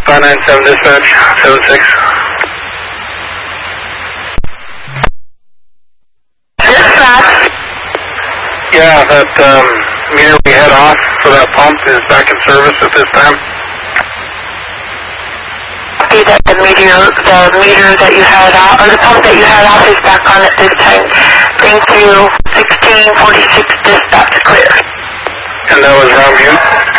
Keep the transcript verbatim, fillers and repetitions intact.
five nine seven dispatch, seven six. Dispatch? Yeah, that um, meter we had off for that pump is back in service at this time. Okay, that the meter, the meter that you had off, or the pump that you had off is back on at this time. Thank you. sixteen forty-six dispatch clear. And that was around you?